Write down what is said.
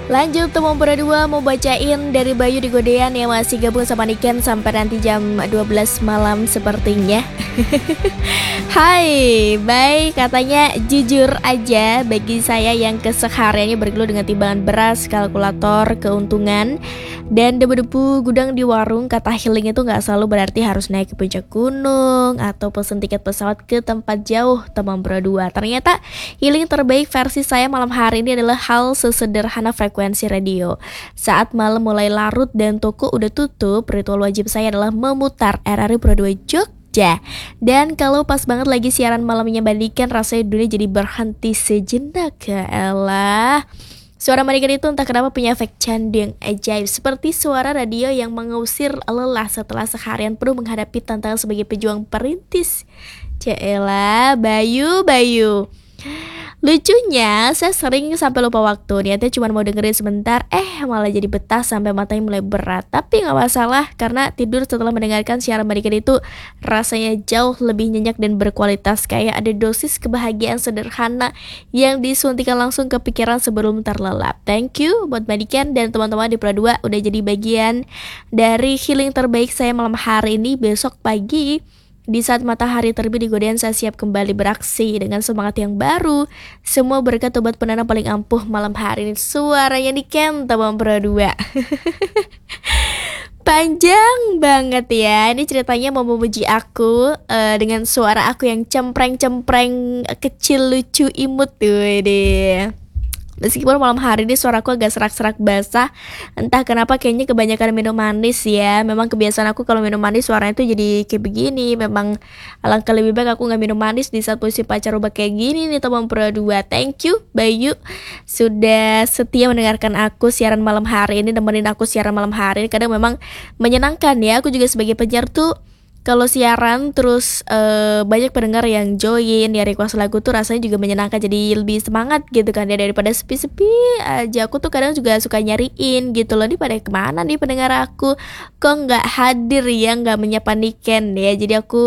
Lanjut teman berdua mau bacain dari Bayu di Godean yang masih gabung sama Niken sampai nanti jam 12 malam sepertinya. Hai, baik katanya jujur aja bagi saya yang kesehariannya bergelut dengan timbangan beras, kalkulator, keuntungan, dan debu-debu gudang di warung. Kata healing itu nggak selalu berarti harus naik ke puncak gunung atau pesen tiket pesawat ke tempat jauh teman berdua. Ternyata healing terbaik versi saya malam hari ini adalah hal sesederhana frekuensi radio. Saat malam mulai larut dan toko udah tutup, ritual wajib saya adalah memutar RRI Pro 2 Jogja. Dan kalau pas banget lagi siaran malamnya Bandikan, rasanya dunia jadi berhenti sejenak. Ya elah. Suara Mandikan itu entah kenapa punya efek candu yang ajaib, seperti suara radio yang mengusir lelah setelah seharian penuh menghadapi tantangan sebagai pejuang perintis. Yaelah, Bayu. Lucunya, saya sering sampai lupa waktu. Niatnya cuma mau dengerin sebentar, malah jadi betah sampai matanya mulai berat. Tapi gak masalah, karena tidur setelah mendengarkan siaran Bandikan itu rasanya jauh lebih nyenyak dan berkualitas. Kayak ada dosis kebahagiaan sederhana yang disuntikan langsung ke pikiran sebelum terlelap. Thank you buat Bandikan dan teman-teman di Pro 2 udah jadi bagian dari healing terbaik saya malam hari ini. Besok pagi di saat matahari terbit di Godean, saya siap kembali beraksi dengan semangat yang baru. Semua berkat obat penenang paling ampuh malam hari ini. Suaranya Niken teman Pro 2. Panjang banget ya. Ini ceritanya mau memuji aku dengan suara aku yang cempreng-cempreng kecil lucu imut tuh deh. Meskipun malam hari ini suaraku agak serak-serak basah, entah kenapa kayaknya kebanyakan minum manis ya. Memang kebiasaan aku kalau minum manis suaranya tuh jadi kayak begini. Memang alangkah lebih baik aku gak minum manis di saat posisi pacar ubah kayak gini nih teman Pro 2. Thank you Bayu sudah setia mendengarkan aku siaran malam hari ini, nemenin aku siaran malam hari ini. Kadang memang menyenangkan ya. Aku juga sebagai penyiar tuh kalau siaran terus banyak pendengar yang join ya, request lagu tuh rasanya juga menyenangkan, jadi lebih semangat gitu kan ya, daripada sepi-sepi aja. Aku tuh kadang juga suka nyariin gitu loh, nih pada kemana nih pendengar aku, kok nggak hadir ya, nggak menyapa Niken ya. Jadi aku